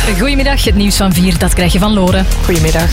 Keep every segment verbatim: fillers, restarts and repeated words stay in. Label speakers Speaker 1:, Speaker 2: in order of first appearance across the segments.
Speaker 1: Goedemiddag, het nieuws van vier, dat krijg je van Lore.
Speaker 2: Goedemiddag.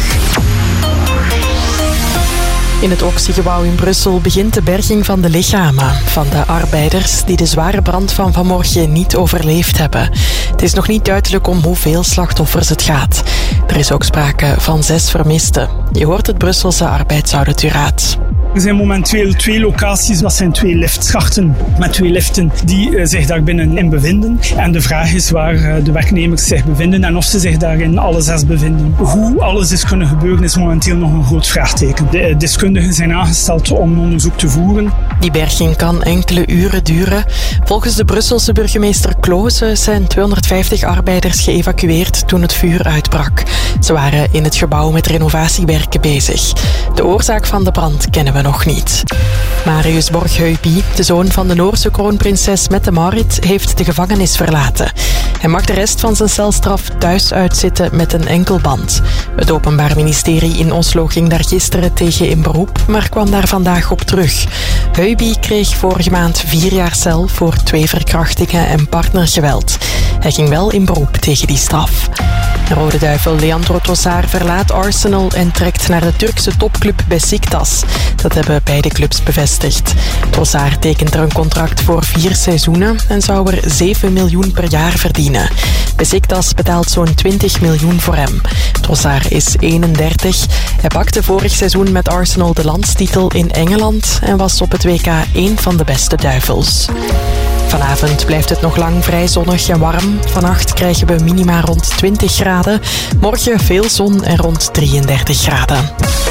Speaker 2: In het Oxygebouw in Brussel begint de berging van de lichamen van de arbeiders die de zware brand van vanmorgen niet overleefd hebben. Het is nog niet duidelijk om hoeveel slachtoffers het gaat. Er is ook sprake van zes vermisten. Je hoort het Brusselse arbeidsaudituraat.
Speaker 3: Er zijn momenteel twee locaties, dat zijn twee liftschachten met twee liften die uh, zich daar binnenin bevinden. En de vraag is waar uh, de werknemers zich bevinden en of ze zich daarin alle zes bevinden. Hoe alles is kunnen gebeuren is momenteel nog een groot vraagteken. De uh, deskundigen zijn aangesteld om onderzoek te voeren.
Speaker 2: Die berging kan enkele uren duren. Volgens de Brusselse burgemeester Kloze zijn tweehonderdvijftig arbeiders geëvacueerd toen het vuur uitbrak. Ze waren in het gebouw met renovatiewerken bezig. De oorzaak van de brand kennen we nog niet. Marius Borghuipi, de zoon van de Noorse kroonprinses Mette-Marit, heeft de gevangenis verlaten. Hij mag de rest van zijn celstraf thuis uitzitten met een enkelband. Het Openbaar Ministerie in Oslo ging daar gisteren tegen in beroep, maar kwam daar vandaag op terug. Huipi kreeg vorige maand vier jaar cel voor twee verkrachtingen en partnergeweld. Hij ging wel in beroep tegen die straf. Rode Duivel Leandro Trossard verlaat Arsenal en trekt naar de Turkse topclub Beşiktaş. Dat hebben beide clubs bevestigd. Trossard tekent er een contract voor vier seizoenen en zou er zeven miljoen per jaar verdienen. Beşiktaş betaalt zo'n twintig miljoen voor hem. Trossard is eenendertig. Hij pakte vorig seizoen met Arsenal de landstitel in Engeland en was op het W K één van de beste duivels. Vanavond blijft het nog lang vrij zonnig en warm. Vannacht krijgen we minima rond twintig graden. Morgen veel zon en rond drieëndertig graden.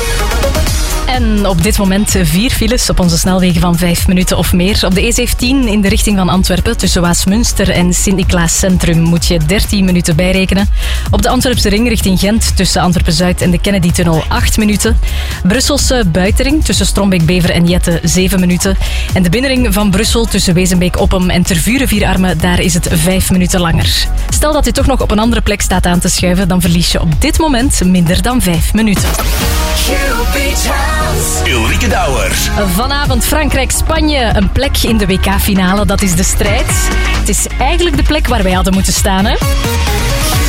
Speaker 1: En op dit moment vier files op onze snelwegen van vijf minuten of meer. Op de E zeventien in de richting van Antwerpen tussen Waasmunster en Sint-Niklaas Centrum moet je dertien minuten bijrekenen. Op de Antwerpse ring richting Gent tussen Antwerpen-Zuid en de Kennedy-tunnel acht minuten. Brusselse buitenring tussen Strombeek-Bever en Jette zeven minuten. En de binnenring van Brussel tussen Wezenbeek-Oppem en Tervuren-Vierarmen, daar is het vijf minuten langer. Stel dat je toch nog op een andere plek staat aan te schuiven, dan verlies je op dit moment minder dan vijf minuten.
Speaker 4: Ulrike Douwer.
Speaker 1: Vanavond Frankrijk-Spanje. Een plek in de W K-finale, dat is de strijd. Het is eigenlijk de plek waar wij hadden moeten staan, hè?